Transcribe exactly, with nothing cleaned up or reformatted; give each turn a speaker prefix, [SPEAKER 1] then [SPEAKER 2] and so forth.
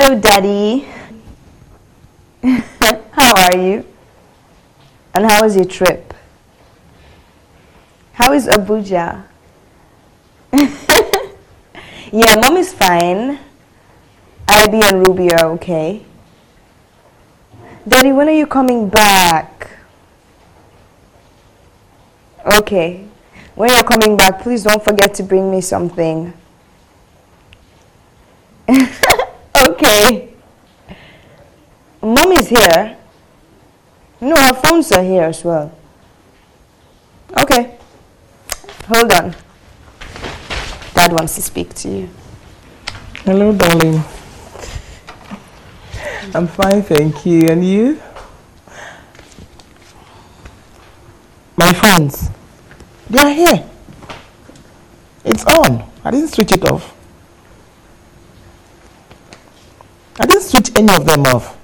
[SPEAKER 1] Hello, Daddy. How are you? And how was your trip? How is Abuja? Yeah, Mom is fine. Ivy and Ruby are okay. Daddy, when are you coming back? Okay. When you're coming back, please don't forget to bring me something. Okay. Mom is here. No, her phones are here as well. Okay. Hold on. Dad wants to speak to you.
[SPEAKER 2] Hello, darling. I'm fine, thank you. And you? My phones. They are here. It's on. I didn't switch it off. I didn't switch any of them off.